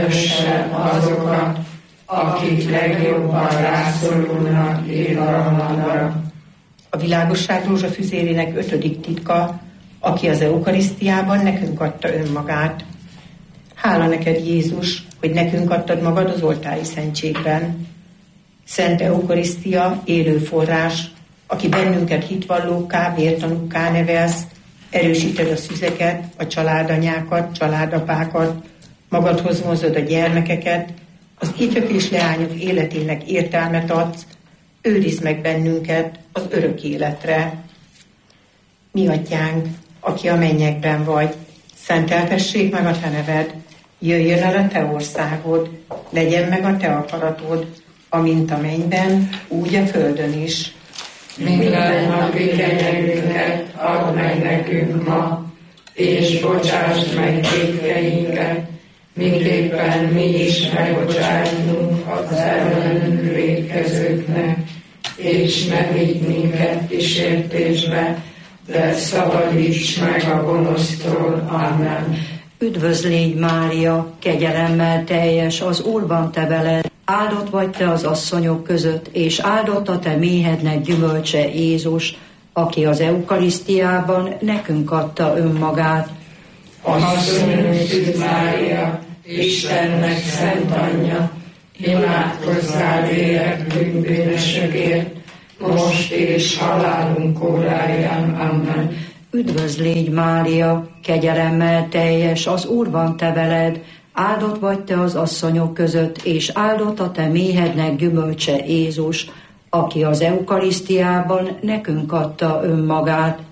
azokat, akik legjobban rászorulnak élelmedre. A világosság rózsafüzérének 5. titka, aki az eukarisztiában nekünk adta önmagát. Hála neked, Jézus, hogy nekünk adtad magad az oltári szentségben. Szent eukarisztia, élő forrás, aki bennünket hitvallókká, vértanúkká nevelsz, erősíted a szüzeket, a családanyákat, családapákat, magadhoz vonzod a gyermekeket, az ifjak és leányok életének értelmet adsz, őrizd meg bennünket az örök életre. Mi atyánk, aki a mennyekben vagy, szenteltessék meg a te neved, jöjjön el a te országod, legyen meg a te akaratod, amint a mennyben, úgy a földön is. Minden napi kenyerünket add meg nekünk ma, és bocsásd meg vétkeinket, miképpen mi is megbocsájtunk az ellenünk vétkezőknek, és ne vigy minket kísértésbe, de szabadíts meg a gonosztól. Amen. Üdvözl légy, Mária, kegyelemmel teljes, az Úr van te veled, áldott vagy te az asszonyok között, és áldott a te méhednek gyümölcse, Jézus, aki az eukarisztiában nekünk adta önmagát. Asszonyunk Szűz Mária, Istennek szent anyja, imádkozzál értünk bűnösökért, most és halálunk óráján. Amen. Üdvözl légy, Mária, kegyelemmel teljes, az Úr van te veled, áldott vagy te az asszonyok között, és áldott a te méhednek gyümölcse, Jézus, aki az eukarisztiában nekünk adta önmagát.